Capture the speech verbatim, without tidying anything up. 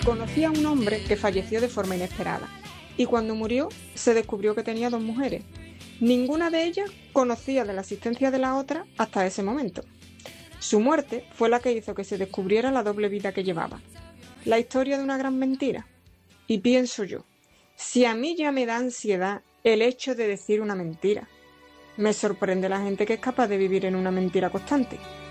Conocí a un hombre que falleció de forma inesperada y cuando murió se descubrió que tenía dos mujeres. Ninguna de ellas conocía de la existencia de la otra hasta ese momento. Su muerte fue la que hizo que se descubriera la doble vida que llevaba. La historia de una gran mentira. Y pienso yo, si a mí ya me da ansiedad el hecho de decir una mentira, me sorprende la gente que es capaz de vivir en una mentira constante.